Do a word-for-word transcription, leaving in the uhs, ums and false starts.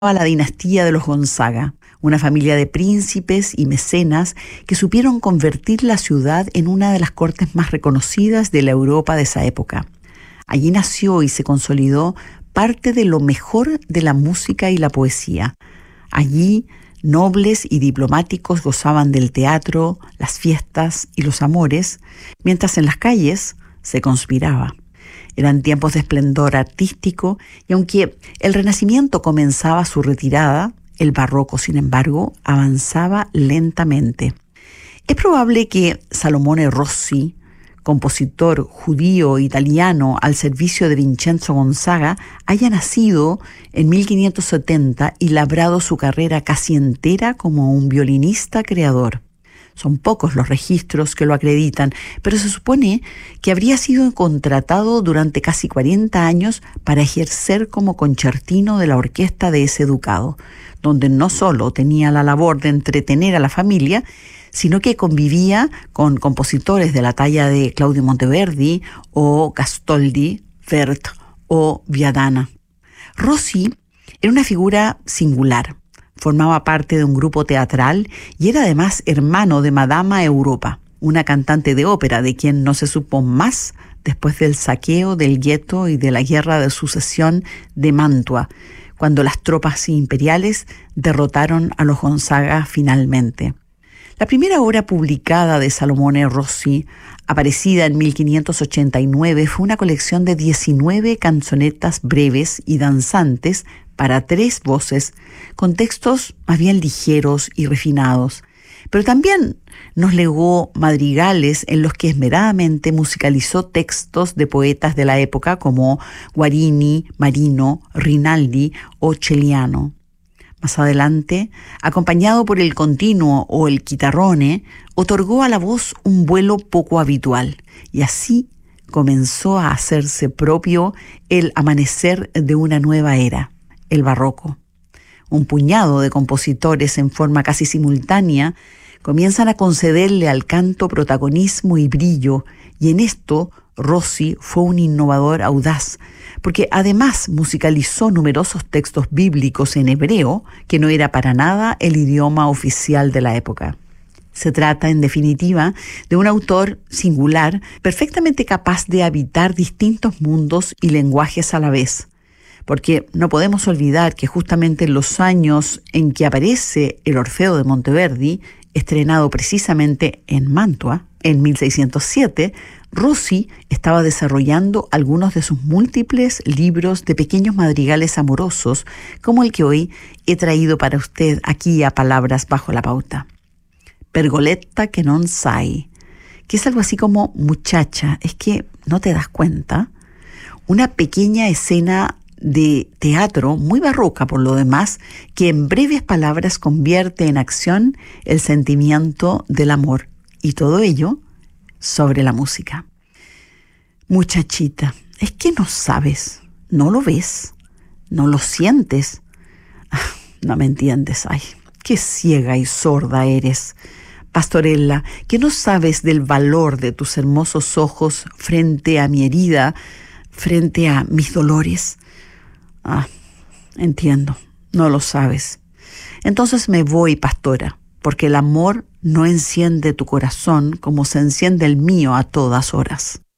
a la dinastía de los Gonzaga, una familia de príncipes y mecenas que supieron convertir la ciudad en una de las cortes más reconocidas de la Europa de esa época. Allí nació y se consolidó parte de lo mejor de la música y la poesía. Allí, nobles y diplomáticos gozaban del teatro, las fiestas y los amores, mientras en las calles se conspiraba. Eran tiempos de esplendor artístico y aunque el Renacimiento comenzaba su retirada, el Barroco, sin embargo, avanzaba lentamente. Es probable que Salomone Rossi, compositor judío-italiano al servicio de Vincenzo Gonzaga, haya nacido en mil quinientos setenta y labrado su carrera casi entera como un violinista creador. Son pocos los registros que lo acreditan, pero se supone que habría sido contratado durante casi cuarenta años para ejercer como concertino de la orquesta de ese ducado, donde no solo tenía la labor de entretener a la familia, sino que convivía con compositores de la talla de Claudio Monteverdi o Gastoldi, Wert o Viadana. Rossi era una figura singular. Formaba parte de un grupo teatral y era además hermano de Madama Europa, una cantante de ópera de quien no se supo más después del saqueo del gueto y de la guerra de sucesión de Mantua, cuando las tropas imperiales derrotaron a los Gonzaga finalmente. La primera obra publicada de Salomone Rossi, aparecida en mil quinientos ochenta y nueve, fue una colección de diecinueve canzonetas breves y danzantes para tres voces, con textos más bien ligeros y refinados. Pero también nos legó madrigales en los que esmeradamente musicalizó textos de poetas de la época como Guarini, Marino, Rinaldi o Celiano. Más adelante, acompañado por el continuo o el chitarrone, otorgó a la voz un vuelo poco habitual, y así comenzó a hacerse propio el amanecer de una nueva era, el barroco. Un puñado de compositores en forma casi simultánea comienzan a concederle al canto protagonismo y brillo, y en esto Rossi fue un innovador audaz, porque además musicalizó numerosos textos bíblicos en hebreo, que no era para nada el idioma oficial de la época. Se trata, en definitiva, de un autor singular, perfectamente capaz de habitar distintos mundos y lenguajes a la vez. Porque no podemos olvidar que justamente en los años en que aparece el Orfeo de Monteverdi, estrenado precisamente en Mantua, en mil seiscientos siete, Rossi estaba desarrollando algunos de sus múltiples libros de pequeños madrigales amorosos, como el que hoy he traído para usted aquí a Palabras Bajo la Pauta. Pergoletta che non sai, que es algo así como muchacha, es que no te das cuenta. Una pequeña escena de teatro muy barroca por lo demás, que en breves palabras convierte en acción el sentimiento del amor, y todo ello sobre la música. Muchachita, es que no sabes, no lo ves, no lo sientes. Ah, no me entiendes, ay, qué ciega y sorda eres. Pastorella, que no sabes del valor de tus hermosos ojos frente a mi herida, frente a mis dolores. Ah, entiendo, no lo sabes. Entonces me voy, pastora, porque el amor no enciende tu corazón como se enciende el mío a todas horas.